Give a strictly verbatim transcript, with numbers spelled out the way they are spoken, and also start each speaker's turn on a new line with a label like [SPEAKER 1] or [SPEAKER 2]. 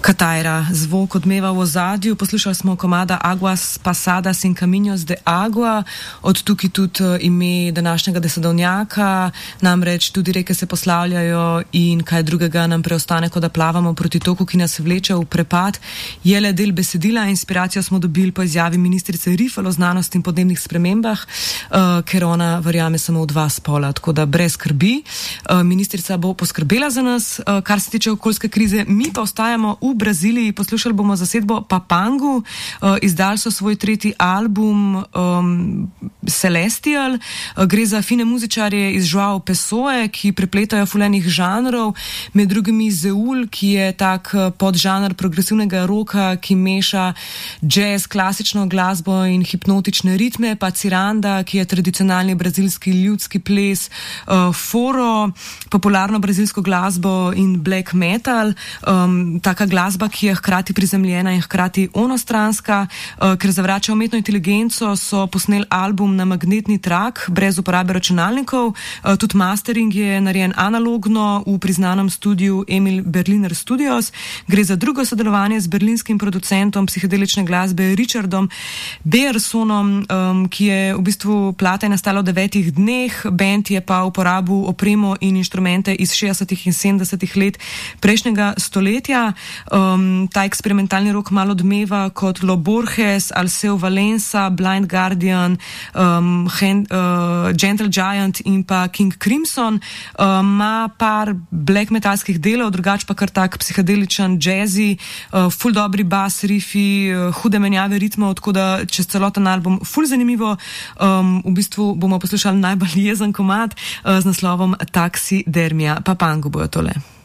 [SPEAKER 1] Katajra, zvok odmeva v ozadju. Poslušali smo komada Aguas Pasadas in Caminos de Agua, od tukaj tudi ime današnjega desedovnjaka, namreč tudi reke se poslavljajo in kaj drugega nam preostane, kot da plavamo proti toku, ki nas vleče v prepad. Je le del besedila, inspiracijo smo dobili po izjavi ministrice Rifel o znanosti in podnebnih spremembah, uh, ker ona verjame samo v dva spola, tako da brez skrbi. Uh, ministrica bo poskrbela za nas, uh, kar se tiče okoljske krize. Mi pa ostajamo v Braziliji, poslušali bomo zasedbo Papangu, uh, izdali so svoj tretji album um, Celestial, uh, gre za fine muzičarje iz Joao Pessoe, ki prepletajo fulenih žanrov, med drugimi Zeul, ki je tak podžanr progresivnega roka, ki meša jazz, klasično glasbo in hipnotične ritme, pa Ciranda, ki je tradicionalni brazilski ljudski ples, uh, Foro, popularno brazilsko glasbo in black metal, um, taka glasba, ki je hkrati prizemljena in hkrati onostranska, uh, ker zavrača umetno inteligenco, so posneli album na magnetni trak, brez uporabe računalnikov, uh, tudi mastering je narejen analogno v priznanem studiu Emil Berliner Studios. Gre za drugo sodelovanje z berlinskim producentom psihedelične glasbe Richardom Beersonom, um, ki je v bistvu plata je nastala v devetih dneh, band je pa uporabil opremo in inštrumente iz šestdesetih in sedemdesetih let prejšnjega stoletja. Um, ta eksperimentalni rok malo odmeva kot Lo Borges, Alceu Valença, Blind Guardian, um, Hand, uh, Gentle Giant in pa King Crimson. Ima um, par black metalskih delov, drugač pa kar tak psihedeličen jazzy, uh, ful dobri bas rifi, uh, hude menjave ritmov, tako da čez celoten album ful zanimivo. Um, v bistvu bomo poslušali najbolj jezen komad uh, z naslovom Taxidermia. Papangu bojo tole.